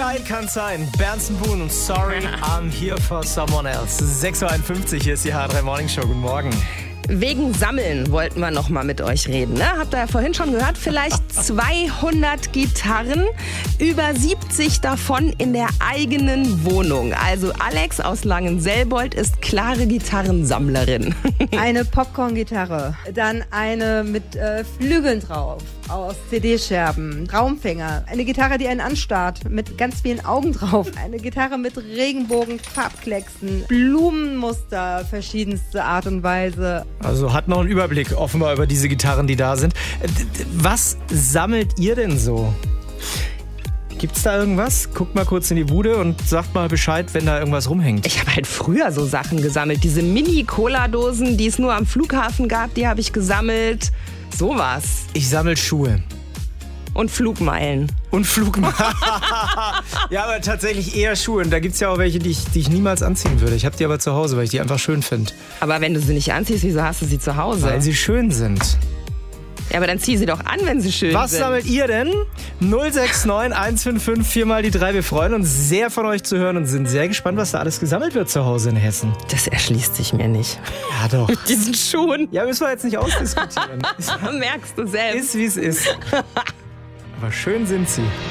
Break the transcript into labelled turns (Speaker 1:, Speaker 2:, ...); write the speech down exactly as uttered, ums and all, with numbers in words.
Speaker 1: Geil kann's sein. Berndsen Boone und Sorry, I'm here for someone else. sechs Uhr einundfünfzig, hier ist die H drei Morning Show. Guten Morgen.
Speaker 2: Wegen Sammeln wollten wir noch mal mit euch reden. Ne? Habt ihr ja vorhin schon gehört, vielleicht zweihundert Gitarren, über siebzig davon in der eigenen Wohnung. Also Alex aus Langenselbold ist klare Gitarrensammlerin.
Speaker 3: Eine Popcorn-Gitarre, dann eine mit äh, Flügeln drauf, aus C D-Scherben, Raumfänger, eine Gitarre, die einen anstarrt, mit ganz vielen Augen drauf, eine Gitarre mit Regenbogen, Farbklecksen, Blumenmuster, verschiedenste Art und Weise.
Speaker 1: Also hat noch einen Überblick offenbar über diese Gitarren, die da sind. Was sammelt ihr denn so? Gibt's da irgendwas? Guckt mal kurz in die Bude und sagt mal Bescheid, wenn da irgendwas rumhängt.
Speaker 2: Ich habe halt früher so Sachen gesammelt. Diese Mini-Cola-Dosen, die es nur am Flughafen gab, die habe ich gesammelt. Sowas.
Speaker 1: Ich sammle Schuhe.
Speaker 2: Und Flugmeilen.
Speaker 1: Und Flugmeilen. Ja, aber tatsächlich eher Schuhe. Und da gibt es ja auch welche, die ich, die ich niemals anziehen würde. Ich habe die aber zu Hause, weil ich die einfach schön finde.
Speaker 2: Aber wenn du sie nicht anziehst, wieso hast du sie zu Hause?
Speaker 1: Weil sie schön sind.
Speaker 2: Ja, aber dann zieh sie doch an, wenn sie schön
Speaker 1: Was
Speaker 2: sind.
Speaker 1: Was sammelt ihr denn? null sechs neun eins fünf fünf vier mal die drei. Wir freuen uns sehr von euch zu hören und sind sehr gespannt, was da alles gesammelt wird zu Hause in Hessen.
Speaker 2: Das erschließt sich mir nicht.
Speaker 1: Ja, doch.
Speaker 2: Mit diesen Schuhen.
Speaker 1: Ja, müssen wir jetzt nicht ausdiskutieren.
Speaker 2: Merkst du selbst.
Speaker 1: Ist, wie es ist. Aber schön sind sie.